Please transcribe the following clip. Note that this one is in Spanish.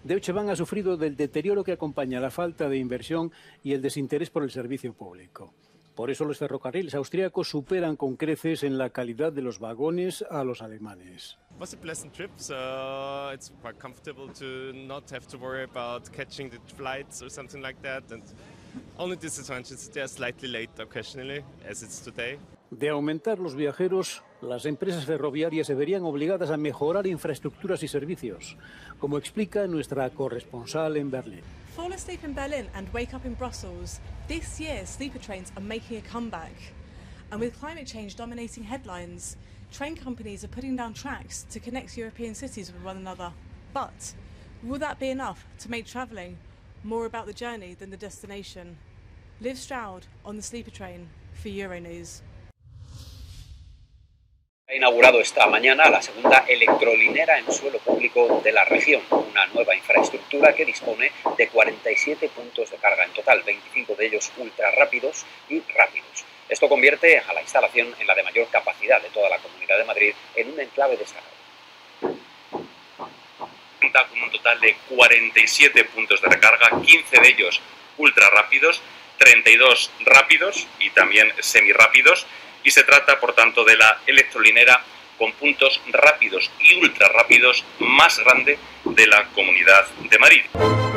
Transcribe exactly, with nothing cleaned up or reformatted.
Deutsche Bahn ha sufrido del deterioro que acompaña la falta de inversión y el desinterés por el servicio público. Por eso los ferrocarriles austríacos superan con creces en la calidad de los vagones a los alemanes. It was a pleasant trip, so it's quite comfortable to not have to worry about catching the flights or something like that. And only disadvantage is they're slightly late occasionally, as it's today. De aumentar los viajeros, las empresas ferroviarias se verían obligadas a mejorar infraestructuras y servicios, como explica nuestra corresponsal en Berlín. Fall asleep in Berlin and wake up in Brussels. This year, sleeper trains are making a comeback. And with climate change dominating headlines, train companies are putting down tracks to connect European cities with one another. But will that be enough to make travelling more about the journey than the destination? Liv Stroud on the sleeper train for Euronews. Ha inaugurado esta mañana la segunda electrolinera en suelo público de la región, una nueva infraestructura que dispone de cuarenta y siete puntos de carga en total, veinticinco de ellos ultra rápidos y rápidos. Esto convierte a la instalación en la de mayor capacidad de toda la Comunidad de Madrid en un enclave destacado. Cuenta con un total de cuarenta y siete puntos de recarga, quince de ellos ultra rápidos, treinta y dos rápidos y también semirrápidos. Y se trata, por tanto, de la electrolinera con puntos rápidos y ultra rápidos más grande de la Comunidad de Madrid.